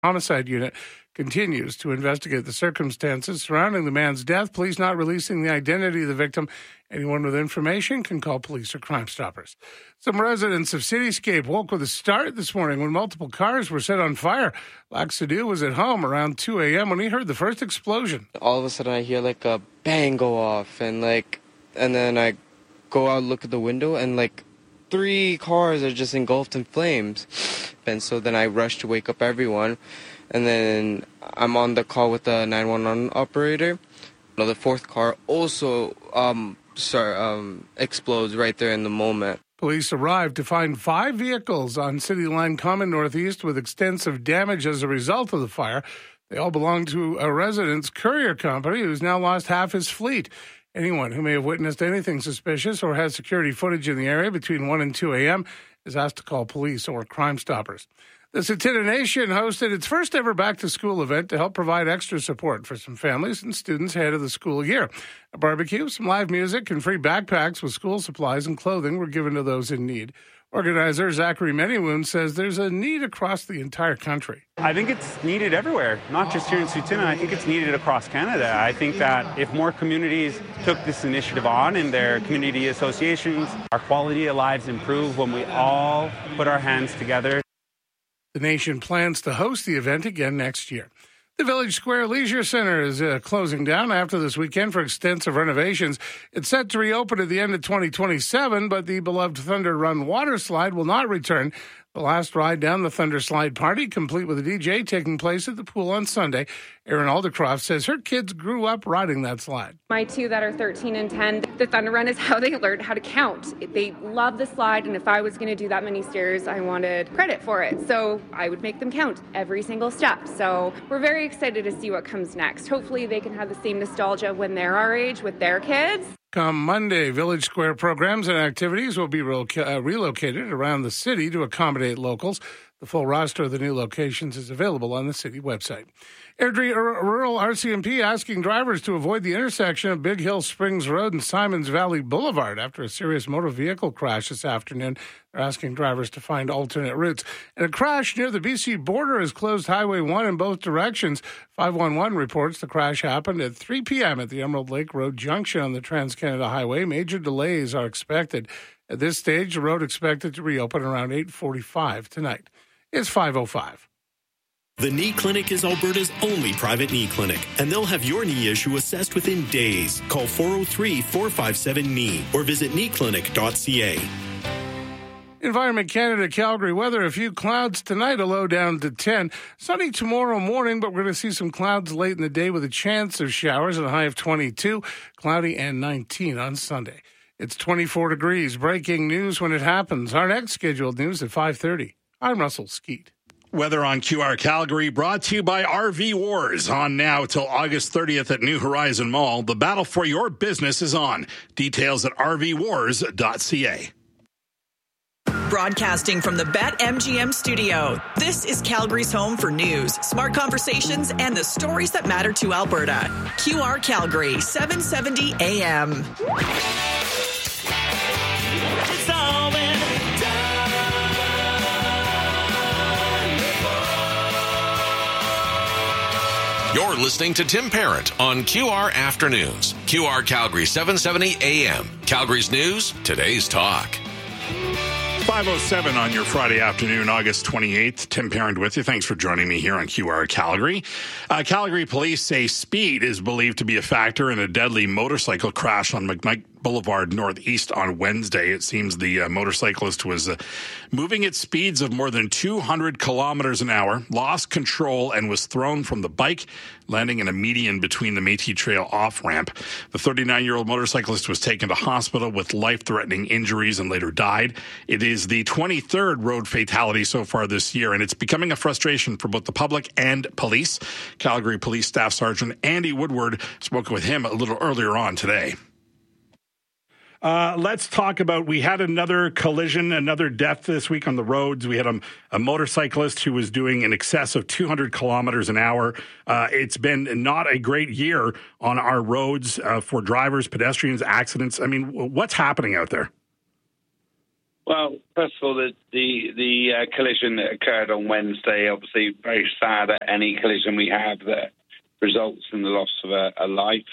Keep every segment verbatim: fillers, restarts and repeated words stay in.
Homicide Unit continues to investigate the circumstances surrounding the man's death. Police not releasing the identity of the victim. Anyone with information can call police or Crime Stoppers. Some residents of Cityscape woke with a start this morning when multiple cars were set on fire. Laxadu was at home around two a.m. when he heard the first explosion. All of a sudden I hear like a bang go off, and like, and then I go out, look at the window, and like three cars are just engulfed in flames. And so then I rush to wake up everyone, and then I'm on the call with the nine one one operator. The fourth car also um, start, um, explodes right there in the moment. Police arrived to find five vehicles on City Line Common Northeast with extensive damage as a result of the fire. They all belong to a resident's courier company who's now lost half his fleet. Anyone who may have witnessed anything suspicious or has security footage in the area between one and two a.m. is asked to call police or Crime Stoppers. The Tsuut'ina Nation hosted its first ever back-to-school event to help provide extra support for some families and students ahead of the school year. A barbecue, some live music, and free backpacks with school supplies and clothing were given to those in need. Organizer Zachary Manywoon says there's a need across the entire country. I think it's needed everywhere, not just here in Tsuut'ina. I think it's needed across Canada. I think that if more communities took this initiative on in their community associations, our quality of lives improve when we all put our hands together. The nation plans to host the event again next year. The Village Square Leisure Center is uh, closing down after this weekend for extensive renovations. It's set to reopen at the end of twenty twenty-seven, but the beloved Thunder Run water slide will not return. The last ride down the Thunder Slide party, complete with a D J, taking place at the pool on Sunday. Erin Aldercroft says her kids grew up riding that slide. My two that are thirteen and ten, the Thunder Run is how they learned how to count. They love the slide, and if I was going to do that many stairs, I wanted credit for it. So I would make them count every single step. So we're very excited to see what comes next. Hopefully they can have the same nostalgia when they're our age with their kids. Come Monday, Village Square programs and activities will be re- uh, relocated around the city to accommodate locals. The full roster of the new locations is available on the city website. Airdrie Rural R C M P asking drivers to avoid the intersection of Big Hill Springs Road and Simons Valley Boulevard after a serious motor vehicle crash this afternoon. They're asking drivers to find alternate routes. And a crash near the B C border has closed Highway one in both directions. five one one reports the crash happened at three p.m. at the Emerald Lake Road Junction on the Trans-Canada Highway. Major delays are expected. At this stage, the road expected to reopen around eight forty-five tonight. It's five oh five. The Knee Clinic is Alberta's only private knee clinic, and they'll have your knee issue assessed within days. Call four oh three, four five seven, K N E E or visit knee clinic dot c a. Environment Canada Calgary weather. A few clouds tonight, a low down to ten. Sunny tomorrow morning, but we're going to see some clouds late in the day with a chance of showers and a high of twenty-two. Cloudy and nineteen on Sunday. It's twenty-four degrees. Breaking news when it happens. Our next scheduled news at five thirty. I'm Russell Skeet. Weather on Q R Calgary brought to you by R V Wars. On now till August thirtieth at New Horizon Mall. The battle for your business is on. Details at r v wars dot c a. Broadcasting from the BetMGM studio, this is Calgary's home for news, smart conversations, and the stories that matter to Alberta. Q R Calgary, seven seventy A M. It's all been done before. You're listening to Tim Parent on Q R Afternoons. Q R Calgary, seven seventy A M. Calgary's news, today's talk. five oh seven on your Friday afternoon, August twenty-eighth. Tim Parent with you. Thanks for joining me here on Q R Calgary. Uh, Calgary police say speed is believed to be a factor in a deadly motorcycle crash on McKnight Boulevard Northeast on Wednesday. It seems the uh, motorcyclist was uh, moving at speeds of more than two hundred kilometers an hour, lost control, and was thrown from the bike, landing in a median between the Métis Trail off-ramp. The thirty-nine-year-old motorcyclist was taken to hospital with life-threatening injuries and later died. It is the twenty-third road fatality so far this year, and it's becoming a frustration for both the public and police. Calgary Police Staff Sergeant Andy Woodward spoke with him a little earlier on today. Uh, let's talk about, we had another collision, another death this week on the roads. We had a, a motorcyclist who was doing in excess of two hundred kilometers an hour. Uh, it's been not a great year on our roads uh, for drivers, pedestrians, accidents. I mean, what's happening out there? Well, first of all, the the, the uh, collision that occurred on Wednesday, obviously very sad at any collision we have that results in the loss of a, a life.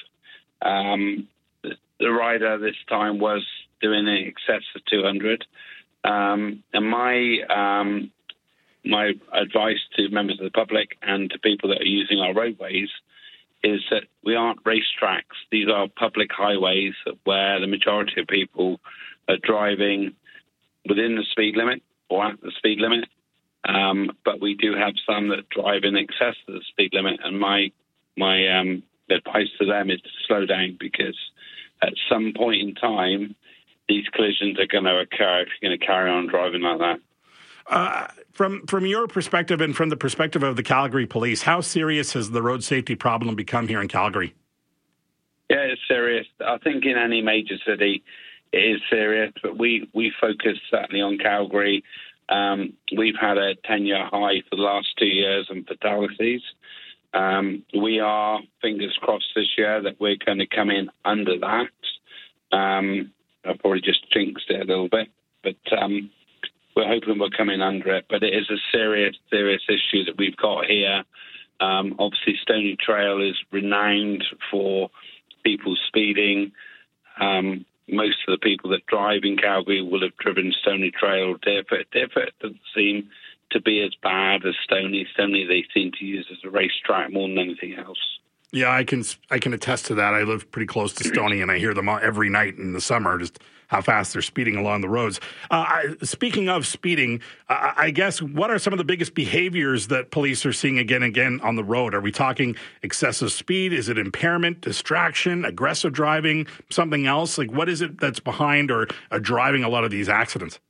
Um, the, the rider this time was doing in excess of two hundred. Um, and my um, my advice to members of the public and to people that are using our roadways is that we aren't racetracks. These are public highways where the majority of people are driving within the speed limit or at the speed limit. Um, but we do have some that drive in excess of the speed limit. And my my um, advice to them is to slow down, because at some point in time, these collisions are going to occur if you're going to carry on driving like that. Uh, from from your perspective and from the perspective of the Calgary Police, how serious has the road safety problem become here in Calgary? Yeah, it's serious. I think in any major city, it is serious, but we, we focus certainly on Calgary. Um, we've had a ten-year high for the last two years in fatalities. Um, we are, fingers crossed this year, that we're going to come in under that. Um, I've probably just jinxed it a little bit, but um, we're hoping we're coming under it. But it is a serious, serious issue that we've got here. Um, obviously, Stony Trail is renowned for people speeding. Um, most of the people that drive in Calgary will have driven Stony Trail or Deerfoot. Deerfoot doesn't seem to be as bad as Stony. Stony they seem to use as a racetrack more than anything else. Yeah, I can I can attest to that. I live pretty close to Stony, and I hear them every night in the summer, just how fast they're speeding along the roads. Uh, I, speaking of speeding, uh, I guess, what are some of the biggest behaviors that police are seeing again and again on the road? Are we talking excessive speed? Is it impairment, distraction, aggressive driving, something else? Like, what is it that's behind or uh, driving a lot of these accidents?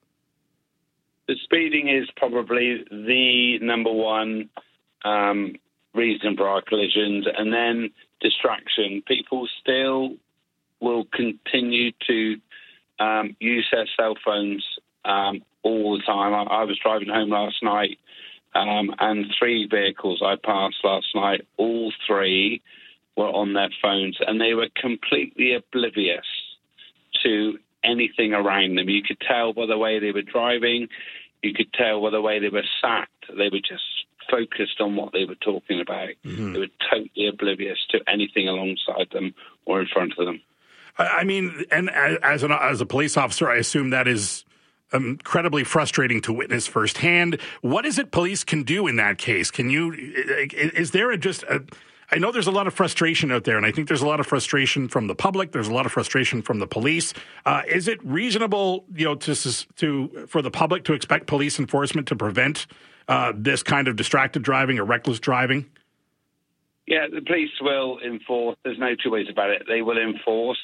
The speeding is probably the number one um reason for our collisions, and then distraction. People still will continue to um, use their cell phones um, all the time. I, I was driving home last night, um, and three vehicles I passed last night, all three were on their phones, and they were completely oblivious to anything around them. You could tell by the way they were driving. You could tell by the way they were sat. They were just focused on what they were talking about. Mm-hmm. They were totally oblivious to anything alongside them or in front of them. I mean, and as an as a police officer, I assume that is incredibly frustrating to witness firsthand. What is it police can do in that case? Can you, is there a just a, I know there's a lot of frustration out there, and I think there's a lot of frustration from the public. There's a lot of frustration from the police. Uh, is it reasonable, you know, to to for the public to expect police enforcement to prevent uh, this kind of distracted driving or reckless driving? Yeah, the police will enforce. There's no two ways about it. They will enforce,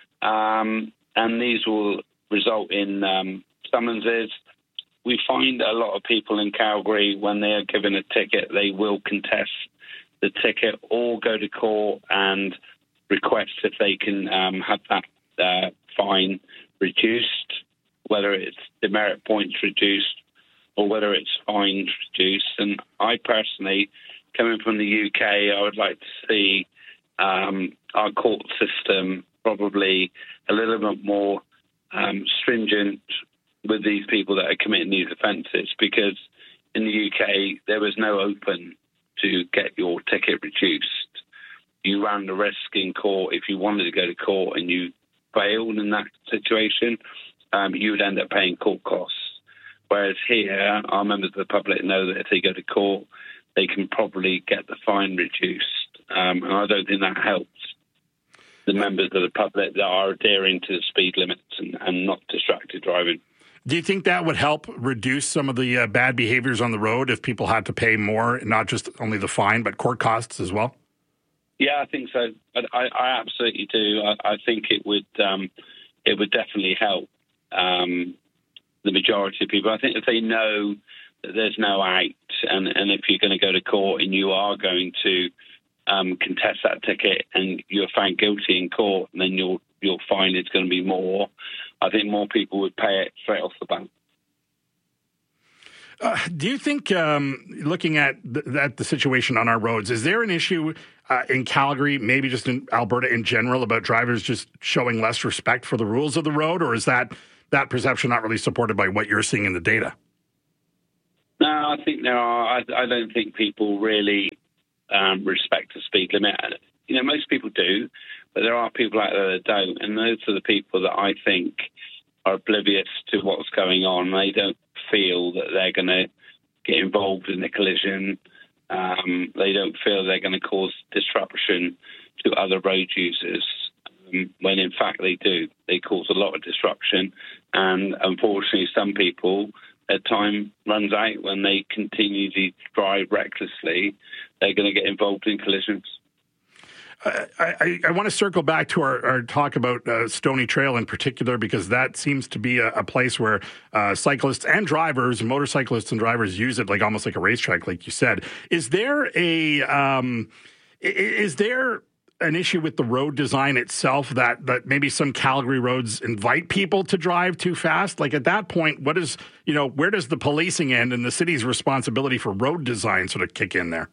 um, and these will result in um, summonses. We find a lot of people in Calgary, when they are given a ticket, they will contest the ticket or go to court and request if they can um, have that uh, fine reduced, whether it's demerit points reduced or whether it's fines reduced. And I personally, coming from the U K, I would like to see um, our court system probably a little bit more um, stringent with these people that are committing these offences, because in the U K there was no open to get your ticket reduced. You ran the risk in court. If you wanted to go to court and you failed in that situation, um, you would end up paying court costs. Whereas here, our members of the public know that if they go to court, they can probably get the fine reduced. Um, and I don't think that helps the members of the public that are adhering to the speed limits and, and not distracted driving. Do you think that would help reduce some of the uh, bad behaviors on the road if people had to pay more, not just only the fine, but court costs as well? Yeah, I think so. I, I absolutely do. I, I think it would um, it would definitely help um, the majority of people. I think if they know that there's no out, and, and if you're going to go to court and you are going to um, contest that ticket and you're found guilty in court, then your your fine is going to be more. I think more people would pay it straight off the bat. Uh, do you think, um, looking at, th- at the situation on our roads, is there an issue uh, in Calgary, maybe just in Alberta in general, about drivers just showing less respect for the rules of the road, or is that that perception not really supported by what you're seeing in the data? No, I think there are. I, I don't think people really um, respect the speed limit. You know, most people do, but there are people out there that don't, and those are the people that I think are oblivious to what's going on. They don't feel that they're going to get involved in the collision. Um, they don't feel they're going to cause disruption to other road users, um, when in fact they do. They cause a lot of disruption, and unfortunately some people, their time runs out when they continue to drive recklessly. They're going to get involved in collisions. I, I, I want to circle back to our, our talk about uh, Stony Trail in particular, because that seems to be a, a place where uh, cyclists and drivers, motorcyclists and drivers use it like almost like a racetrack, like you said. Is there a um, is there an issue with the road design itself that, that maybe some Calgary roads invite people to drive too fast? Like at that point, what is, you know, where does the policing end and the city's responsibility for road design sort of kick in there?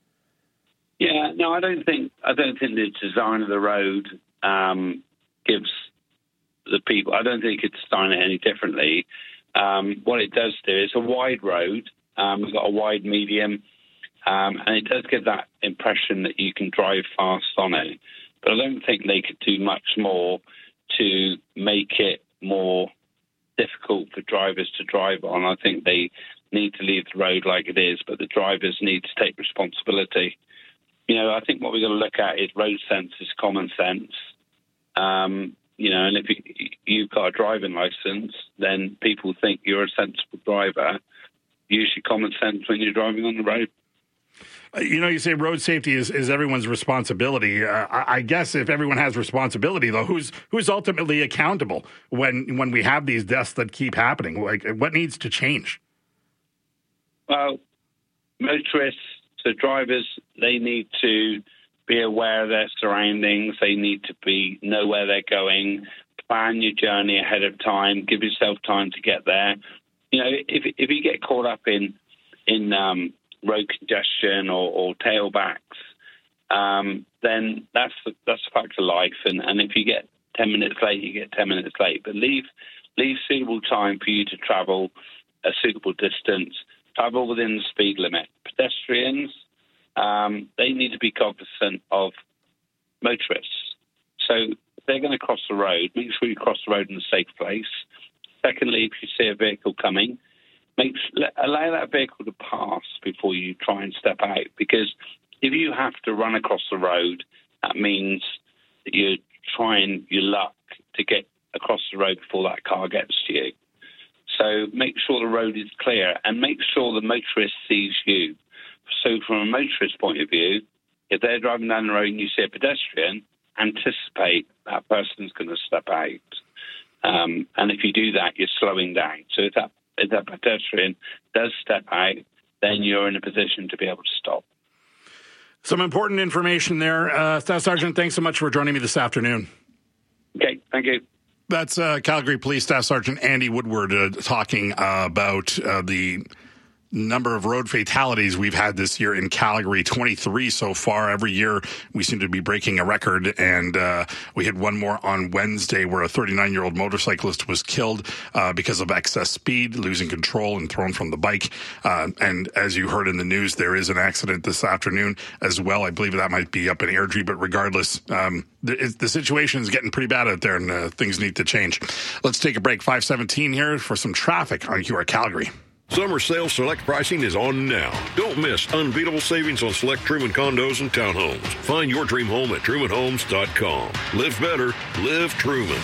Yeah, no, I don't think I don't think the design of the road um, gives the people. I don't think it's designed any differently. Um, what it does do is a wide road. Um, we've got a wide, medium, um, and it does give that impression that you can drive fast on it. But I don't think they could do much more to make it more difficult for drivers to drive on. I think they need to leave the road like it is, but the drivers need to take responsibility. You know, I think what we've got to look at is road sense is common sense. Um, you know, and if you, you've got a driving license, then people think you're a sensible driver. Use your common sense when you're driving on the road. You know, you say road safety is, is everyone's responsibility. Uh, I, I guess if everyone has responsibility, though, who's who's ultimately accountable when when we have these deaths that keep happening? Like, what needs to change? Well, motorists, so drivers, they need to be aware of their surroundings. They need to be know where they're going. Plan your journey ahead of time. Give yourself time to get there. You know, if if you get caught up in in um, road congestion or, or tailbacks, um, then that's the, that's a fact of life. And, and if you get ten minutes late, you get ten minutes late. But leave leave suitable time for you to travel a suitable distance. Travel within the speed limit. Pedestrians, um, they need to be cognizant of motorists. So if they're going to cross the road, make sure you cross the road in a safe place. Secondly, if you see a vehicle coming, make, allow that vehicle to pass before you try and step out. Because if you have to run across the road, that means that you're trying your luck to get across the road before that car gets to you. So make sure the road is clear and make sure the motorist sees you. So from a motorist point of view, if they're driving down the road and you see a pedestrian, anticipate that person's going to step out. Um, and if you do that, you're slowing down. So if that, if that pedestrian does step out, then you're in a position to be able to stop. Some important information there. Uh, Staff Sergeant, thanks so much for joining me this afternoon. Okay, thank you. That's uh, Calgary Police Staff Sergeant Andy Woodward uh, talking uh, about uh, the number of road fatalities we've had this year in Calgary, twenty-three so far. Every year we seem to be breaking a record, and uh, we had one more on Wednesday where a thirty-nine-year-old motorcyclist was killed uh, because of excess speed, losing control and thrown from the bike. Uh, and as you heard in the news, there is an accident this afternoon as well. I believe that might be up in Airdrie, but regardless, um, the, the situation is getting pretty bad out there, and uh, things need to change. Let's take a break. five seventeen here for some traffic on Q R Calgary. Summer sales select pricing is on now. Don't miss unbeatable savings on select Truman condos and townhomes. Find your dream home at truman homes dot com. Live better. Live Truman.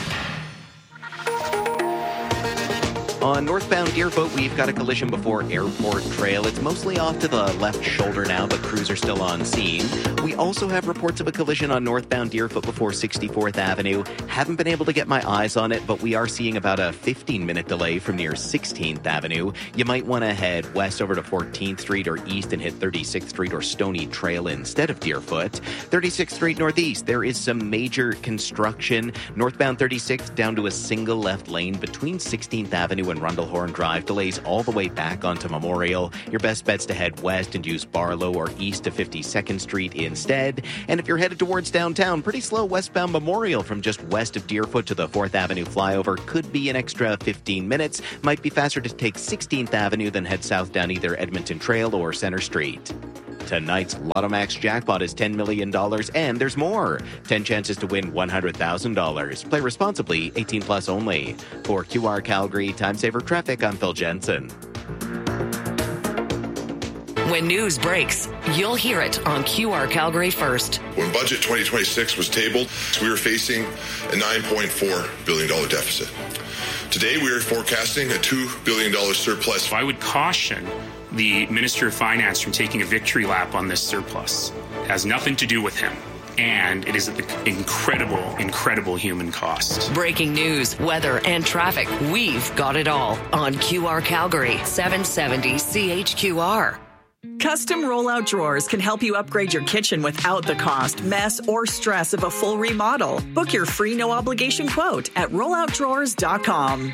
On northbound Deerfoot, we've got a collision before Airport Trail. It's mostly off to the left shoulder now, but crews are still on scene. We also have reports of a collision on northbound Deerfoot before sixty-fourth Avenue. Haven't been able to get my eyes on it, but we are seeing about a fifteen-minute delay from near sixteenth Avenue. You might want to head west over to fourteenth Street or east and hit thirty-sixth Street or Stony Trail instead of Deerfoot. thirty-sixth Street northeast, there is some major construction. Northbound thirty-sixth down to a single left lane between sixteenth Avenue and and Rundlehorn Drive. Delays all the way back onto Memorial. Your best bet's to head west and use Barlow or east to fifty-second Street instead. And if you're headed towards downtown, pretty slow westbound Memorial from just west of Deerfoot to the fourth Avenue flyover. Could be an extra fifteen minutes. Might be faster to take sixteenth Avenue than head south down either Edmonton Trail or Center Street. Tonight's Lotto Max jackpot is ten million dollars, and there's more. ten chances to win one hundred thousand dollars. Play responsibly, eighteen plus only. For Q R Calgary Time Saver Traffic, I'm Phil Jensen. When news breaks, you'll hear it on Q R Calgary first. When Budget twenty twenty-six was tabled, we were facing a nine point four billion dollars deficit. Today, we are forecasting a two billion dollars surplus. I would caution the Minister of Finance from taking a victory lap on this surplus. It has nothing to do with him. And it is at the incredible, incredible human cost. Breaking news, weather, and traffic. We've got it all on Q R Calgary, seven seventy C H Q R. Custom rollout drawers can help you upgrade your kitchen without the cost, mess, or stress of a full remodel. Book your free no-obligation quote at rollout drawers dot com.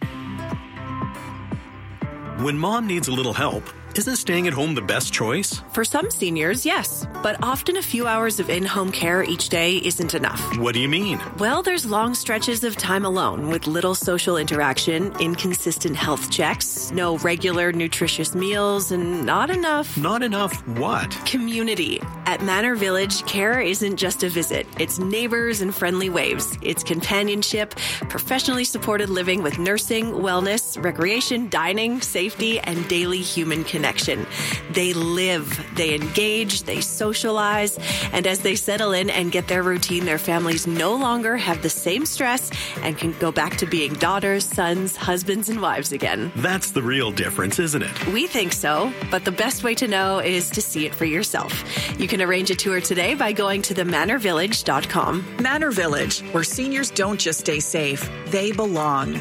When mom needs a little help, isn't staying at home the best choice? For some seniors, yes. But often a few hours of in-home care each day isn't enough. What do you mean? Well, there's long stretches of time alone with little social interaction, inconsistent health checks, no regular nutritious meals, and not enough... Not enough what? Community. At Manor Village, care isn't just a visit. It's neighbors and friendly waves. It's companionship, professionally supported living with nursing, wellness, recreation, dining, safety, and daily human connection. Connection. They live, they engage, they socialize, and as they settle in and get their routine, their families no longer have the same stress and can go back to being daughters, sons, husbands, and wives again. That's the real difference, isn't it? We think so, but the best way to know is to see it for yourself. You can arrange a tour today by going to the manor village dot com. Manor Village, where seniors don't just stay safe, they belong.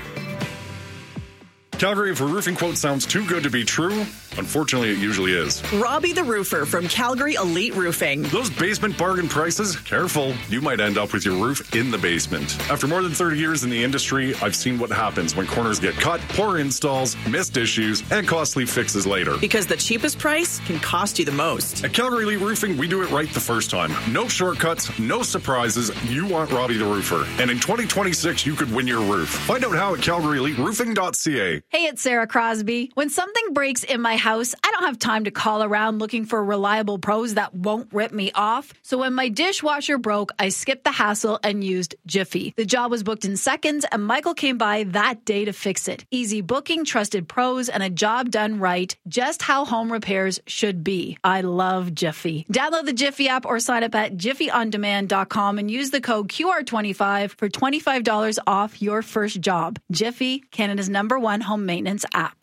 Calgary, if a roofing quote sounds too good to be true, unfortunately, it usually is. Robbie the Roofer from Calgary Elite Roofing. Those basement bargain prices? Careful. You might end up with your roof in the basement. After more than thirty years in the industry, I've seen what happens when corners get cut, poor installs, missed issues, and costly fixes later. Because the cheapest price can cost you the most. At Calgary Elite Roofing, we do it right the first time. No shortcuts, no surprises. You want Robbie the Roofer. And in twenty twenty-six, you could win your roof. Find out how at calgary elite roofing dot c a. Hey, it's Sarah Crosby. When something breaks in my house, I don't have time to call around looking for reliable pros that won't rip me off. So when my dishwasher broke, I skipped the hassle and used Jiffy. The job was booked in seconds, and Michael came by that day to fix it. Easy booking, trusted pros, and a job done right, just how home repairs should be. I love Jiffy. Download the Jiffy app or sign up at jiffy on demand dot com and use the code Q R twenty-five for twenty-five dollars off your first job. Jiffy, Canada's number one home maintenance app.